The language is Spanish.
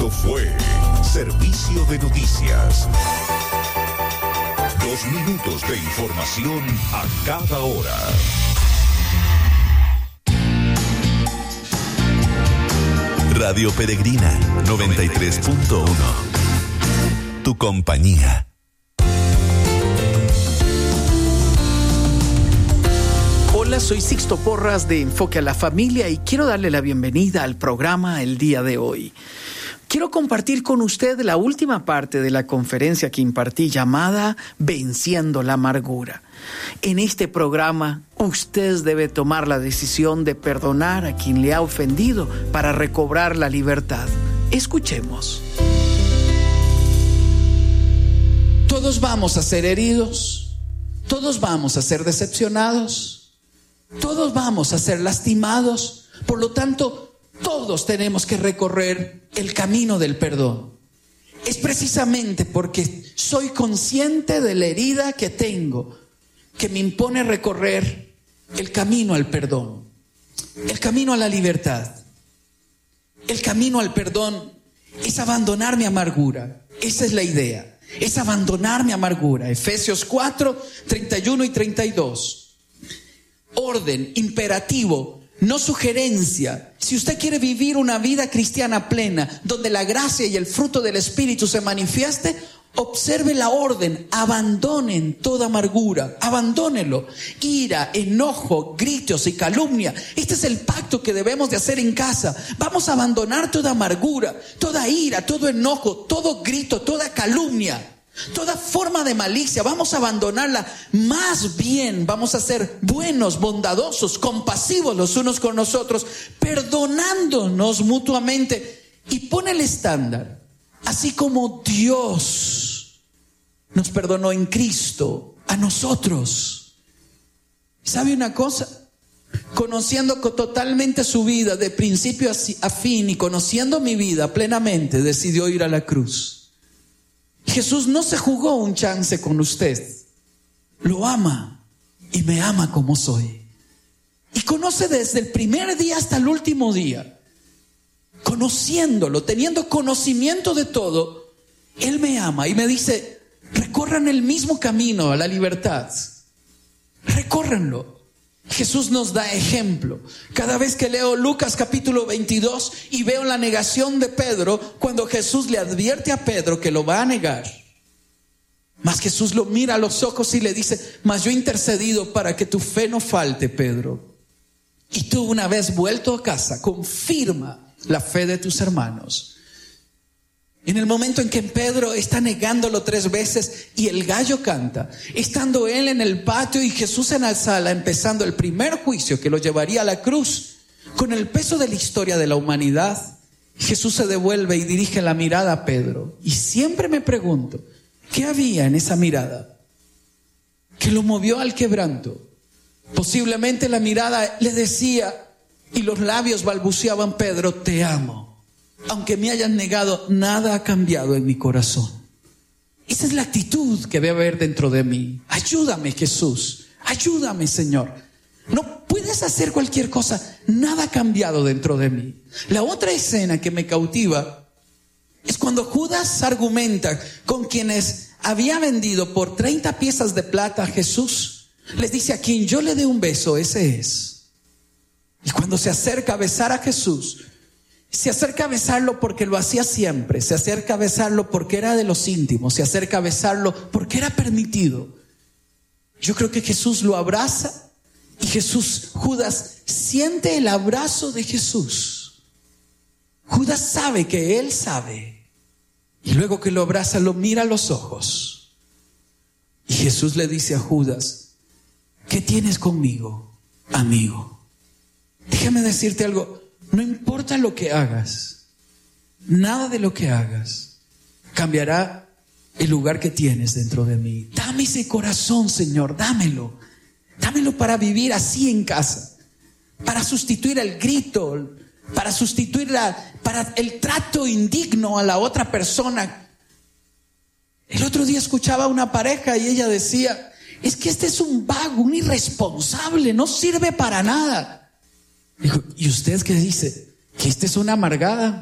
Esto fue Servicio de Noticias. 2 minutos de información a cada hora. Radio Peregrina 93.1. Tu compañía. Hola, soy Sixto Porras de Enfoque a la Familia y quiero darle la bienvenida al programa el día de hoy. Quiero compartir con usted la última parte de la conferencia que impartí llamada Venciendo la Amargura. En este programa, usted debe tomar la decisión de perdonar a quien le ha ofendido para recobrar la libertad. Escuchemos. Todos vamos a ser heridos, todos vamos a ser decepcionados, todos vamos a ser lastimados, por lo tanto, todos tenemos que recorrer el camino del perdón. Es precisamente porque soy consciente de la herida que tengo que me impone recorrer el camino al perdón, el camino a la libertad. El camino al perdón es abandonar mi amargura. Esa es la idea, es abandonar mi amargura. Efesios 4, 31 y 32. Orden, imperativo, no sugerencia. Si usted quiere vivir una vida cristiana plena, donde la gracia y el fruto del Espíritu se manifieste, observe la orden: abandonen toda amargura, abandónelo. Ira, enojo, gritos y calumnia. Este es el pacto que debemos de hacer en casa. Vamos a abandonar toda amargura, toda ira, todo enojo, todo grito, toda calumnia, toda forma de malicia. Vamos a abandonarla. Más bien vamos a ser buenos, bondadosos, compasivos los unos con los otros, perdonándonos mutuamente. Y pone el estándar: así como Dios nos perdonó en Cristo a nosotros. ¿Sabe una cosa? Conociendo totalmente su vida de principio a fin y conociendo mi vida plenamente, decidió ir a la cruz. Jesús no se jugó un chance con usted. Lo ama y me ama como soy. Y conoce desde el primer día hasta el último día. Conociéndolo, teniendo conocimiento de todo, Él me ama y me dice: recorran el mismo camino a la libertad. Recórranlo. Jesús nos da ejemplo. Cada vez que leo Lucas capítulo 22 y veo la negación de Pedro, cuando Jesús le advierte a Pedro que lo va a negar, mas Jesús lo mira a los ojos y le dice: mas yo he intercedido para que tu fe no falte, Pedro. Y tú, una vez vuelto a casa, confirma la fe de tus hermanos. En el momento en que Pedro está negándolo 3 veces y el gallo canta, estando él en el patio y Jesús en la sala, empezando el primer juicio que lo llevaría a la cruz, con el peso de la historia de la humanidad, Jesús se devuelve y dirige la mirada a Pedro. Y siempre me pregunto, ¿qué había en esa mirada que lo movió al quebranto? Posiblemente la mirada le decía y los labios balbuceaban: Pedro, te amo. Aunque me hayan negado, nada ha cambiado en mi corazón. Esa es la actitud que debe haber dentro de mí. Ayúdame, Jesús. Ayúdame, Señor. No puedes hacer cualquier cosa. Nada ha cambiado dentro de mí. La otra escena que me cautiva es cuando Judas argumenta con quienes había vendido por 30 piezas de plata a Jesús. Les dice: a quien yo le dé un beso, ese es. Y cuando se acerca a besar a Jesús, se acerca a besarlo porque lo hacía siempre, se acerca a besarlo porque era de los íntimos, se acerca a besarlo porque era permitido. Yo creo que Jesús lo abraza y Judas siente el abrazo de Jesús. Judas sabe que él sabe. Y luego que lo abraza, lo mira a los ojos. Y Jesús le dice a Judas: ¿qué tienes conmigo, amigo? Déjame decirte algo. No importa lo que hagas, nada de lo que hagas cambiará el lugar que tienes dentro de mí. Dame ese corazón, Señor, dámelo. Dámelo para vivir así en casa, para sustituir el grito, para sustituir para el trato indigno a la otra persona. El otro día escuchaba a una pareja y ella decía: es que este es un vago, un irresponsable, no sirve para nada. Dijo: ¿y usted qué dice? ¿Que esta es una amargada?